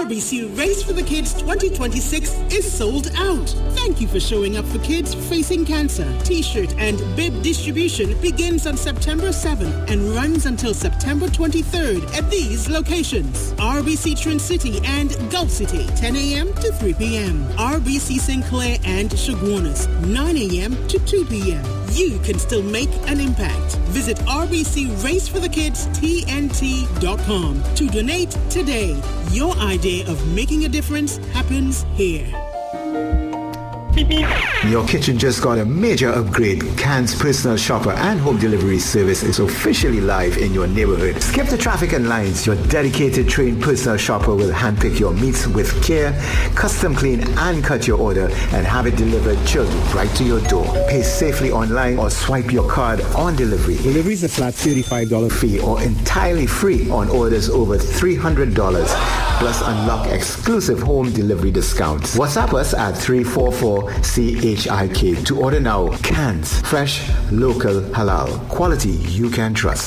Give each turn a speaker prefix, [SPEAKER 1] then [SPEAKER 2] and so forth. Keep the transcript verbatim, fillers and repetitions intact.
[SPEAKER 1] B C Race for the Kids twenty twenty-six is sold out. Thank you for showing up for kids facing cancer. T-shirt and bib distribution begins on September seventh and runs until September twenty-third at these locations. R B C Trin City and Gulf City, ten a.m. to three p.m. R B C Sinclair and Chaguanas, nine a.m. to two p.m. You can still make an impact. Visit R B C Race for the Kids T N T dot com to donate today. Your idea of making a difference happens here.
[SPEAKER 2] Your kitchen just got a major upgrade. Can's personal shopper and home delivery service is officially live in your neighborhood. Skip the traffic and lines. Your dedicated trained personal shopper will handpick your meats with care, custom clean and cut your order, and have it delivered chilled right to your door. Pay safely online or swipe your card on delivery. Delivery is a flat thirty-five dollars fee or entirely free on orders over three hundred dollars. Plus unlock exclusive home delivery discounts. WhatsApp us at three four four C H I K to order now. Cans, fresh, local, halal, quality you can trust.